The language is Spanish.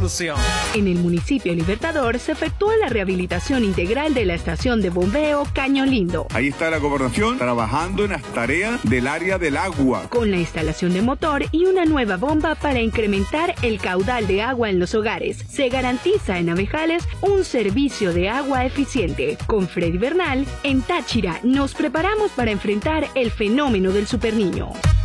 solución. En el municipio Libertador se efectuó la rehabilitación integral de la estación de bombeo Caño Lindo. Ahí está la gobernación trabajando en las tareas del área del agua. Con la instalación de motor y una nueva bomba para incrementar el caudal de agua en los hogares, se garantiza en Abejales un servicio de agua eficiente. Con Freddy Bernal, en Táchira nos preparamos para enfrentar el fenómeno del superniño.